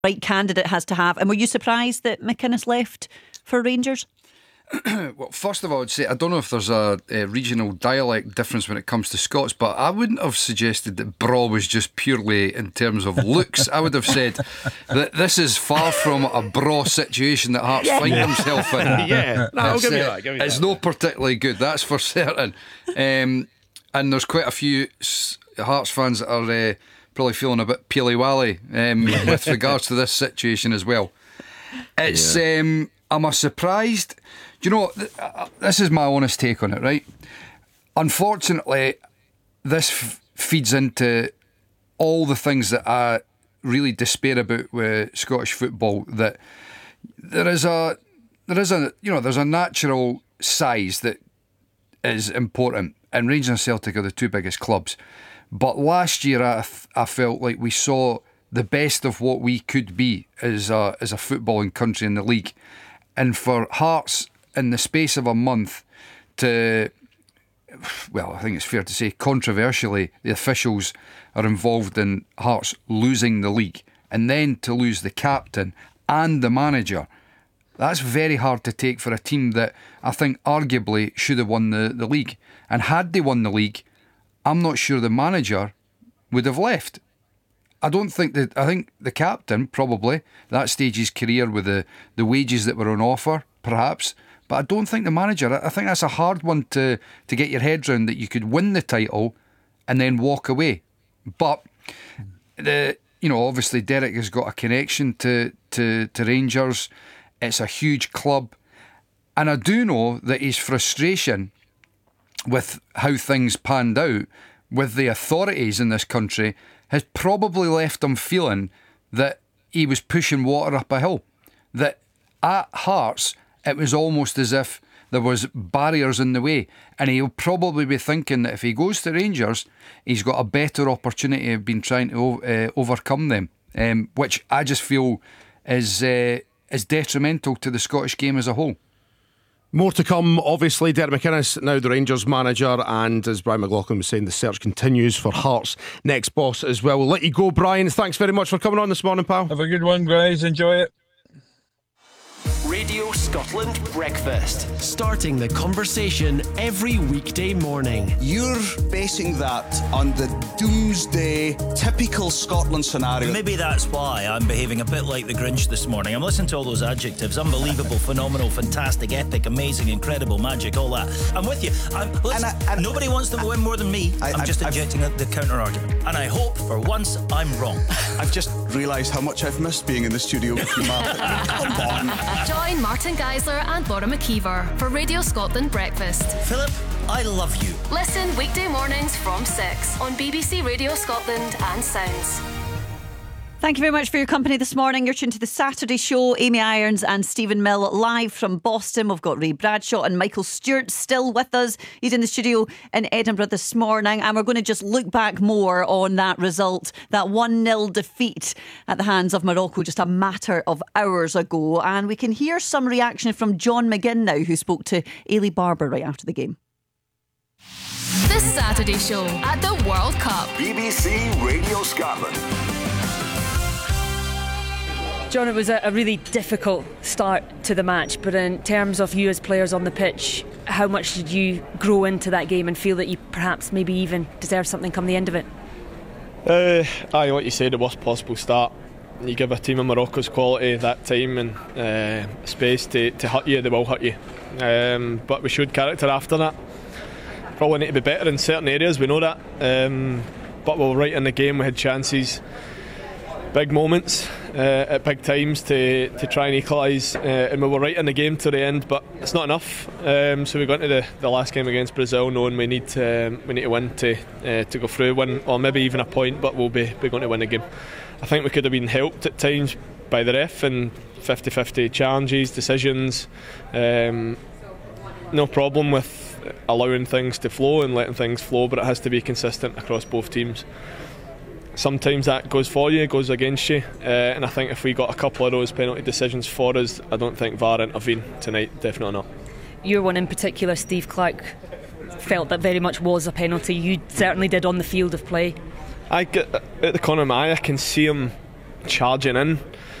right candidate has to have. And were you surprised that McInnes left for Rangers? Well, first of all, I'd say I don't know if there's a regional dialect difference when it comes to Scots, but I wouldn't have suggested that Braw was just purely in terms of looks. I would have said that this is far from a Braw situation that Hearts find himself in. I'll give you that. It's not particularly good, that's for certain. And there's quite a few Hearts fans that are probably feeling a bit peely-wally with regards to this situation as well. It's am I surprised? Do you know, this is my honest take on it, right? Unfortunately, this feeds into all the things that I really despair about with Scottish football. That there's a natural size that is important, and Rangers and Celtic are the two biggest clubs. But last year, I felt like we saw the best of what we could be as a footballing country in the league, and for Hearts, in the space of a month, I think it's fair to say, controversially, the officials are involved in Hearts losing the league, and then to lose the captain and the manager. That's very hard to take for a team that I think arguably should have won the league. And had they won the league, I'm not sure the manager would have left. I think the captain probably, that stage his career with the wages that were on offer, perhaps. But I don't think the manager. I think that's a hard one to get your head round, that you could win the title and then walk away. But obviously Derek has got a connection to Rangers. It's a huge club, and I do know that his frustration with how things panned out with the authorities in this country has probably left him feeling that he was pushing water up a hill. That at Hearts, it was almost as if there was barriers in the way, and he'll probably be thinking that if he goes to Rangers, he's got a better opportunity of been trying to overcome them, which I just feel is detrimental to the Scottish game as a whole. More to come, obviously. Derek McInnes, now the Rangers manager, and as Brian McLaughlin was saying, the search continues for Hearts' next boss as well. We'll let you go, Brian. Thanks very much for coming on this morning, pal. Have a good one, guys. Enjoy it. Radio Scotland Breakfast. Starting the conversation every weekday morning. You're basing that on the doomsday, typical Scotland scenario. Maybe that's why I'm behaving a bit like the Grinch this morning. I'm listening to all those adjectives. Unbelievable, phenomenal, fantastic, epic, amazing, incredible, magic, all that. I'm with you. Nobody wants them to win more than me. I'm just injecting the counter-argument. And I hope, for once, I'm wrong. I've just realised how much I've missed being in the studio with you, Martin. Come on. Join Martin Geisler and Laura McKeever for Radio Scotland Breakfast. Philip, I love you. Listen weekday mornings from 6 on BBC Radio Scotland and Sounds. Thank you very much for your company this morning. You're tuned to the Saturday Show. Amy Irons and Stephen Mill live from Boston. We've got Ray Bradshaw and Michael Stewart still with us. He's in the studio in Edinburgh this morning, and we're going to just look back more on that result, that 1-0 defeat at the hands of Morocco just a matter of hours ago. And we can hear some reaction from John McGinn now, who spoke to Ailey Barber right after the game. This Saturday Show at the World Cup. BBC Radio Scotland. John, it was a really difficult start to the match, but in terms of you as players on the pitch, how much did you grow into that game and feel that you perhaps maybe even deserve something come the end of it? Like you said, the worst possible start. You give a team of Morocco's quality that time and space to hurt you, they will hurt you. But we showed character after that. Probably need to be better in certain areas, we know that. But we were right in the game, we had chances, big moments at big times to try and equalise, and we were right in the game to the end, but it's not enough. So we got into the last game against Brazil knowing we need to win to go through, win, or maybe even a point, but we'll be going to win the game. I think we could have been helped at times by the ref and 50-50 challenges, decisions. No problem with allowing things to flow and letting things flow, but it has to be consistent across both teams. Sometimes that goes for you, goes against you, and I think if we got a couple of those penalty decisions for us, I don't think VAR intervened tonight, definitely not. Your one in particular, Steve Clark, felt that very much was a penalty. You certainly did on the field of play. At the corner of my eye, I can see him charging in.